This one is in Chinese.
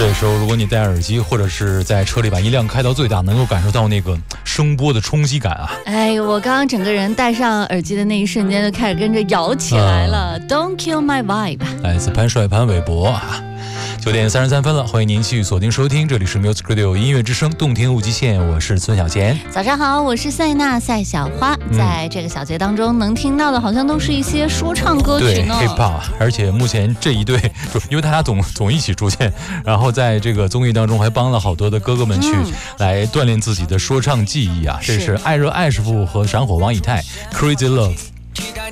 这时候如果你戴耳机或者是在车里把音量开到最大，能够感受到那个声波的冲击感啊。 哎，我刚刚整个人戴上耳机的那一瞬间就开始跟着摇起来了。Don't kill my vibe。 来自潘帅潘玮柏啊。9点33分了，欢迎您继续锁定收听，这里是 Music Radio 音乐之声，动听无极限，我是孙小贤。 早上好，我是赛娜赛小花。在这个小节当中能听到的好像都是一些说唱歌曲呢， 对 hip hop， 而且目前这一对因为他俩总一起出现，然后在这个综艺当中还帮了好多的哥哥们去来锻炼自己的说唱技艺啊。这是艾热艾师傅和闪火王以太 Crazy Love。